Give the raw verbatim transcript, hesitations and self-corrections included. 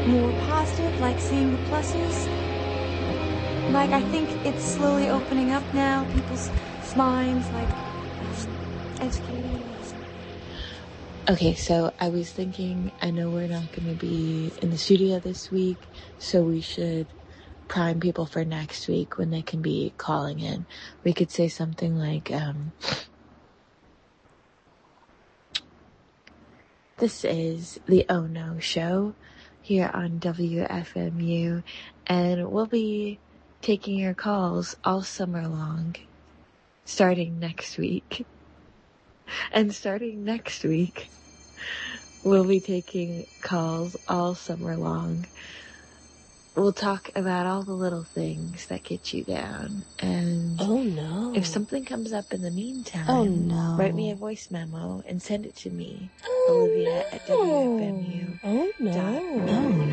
more positive, like seeing the pluses. Like, I think it's slowly opening up now, people's minds, like, educating. Okay, so I was thinking, I know we're not going to be in the studio this week, so we should prime people for next week when they can be calling in. We could say something like, um, this is the Oh No Show here on W F M U, and we'll be taking your calls all summer long, starting next week. And starting next week, we'll be taking calls all summer long. We'll talk about all the little things that get you down. And oh no. if something comes up in the meantime, oh no. write me a voice memo and send it to me, oh Olivia no. at W F M U. Oh no. Dot Oh